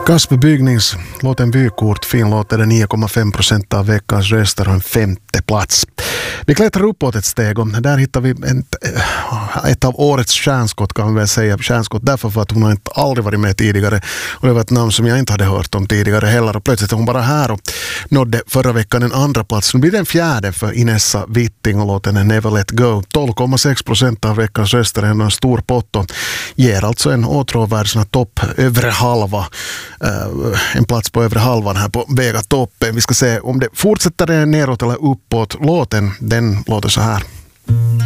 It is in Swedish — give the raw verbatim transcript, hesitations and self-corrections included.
Kasper Bygnings, låten Vykort, fin låt, är det nio komma fem procent av veckans röster och en femte plats. Vi klättrar uppåt ett steg och där hittar vi en, ett av årets stjärnskott, kan man väl säga. Stjärnskott därför för att hon har inte aldrig varit med tidigare och det var ett namn som jag inte hade hört om tidigare heller, och plötsligt är hon bara här och nådde förra veckan en andra plats. Nu blir det en fjärde för Inessa Witting och låten är Never Let Go. tolv komma sex procent av veckans röster är en stor pott och ger alltså en åtråvärd topp övre halva, uh, en plats på övre halvan här på Vega toppen. Vi ska se om det fortsätter neråt eller uppåt. Låten, den låter så här.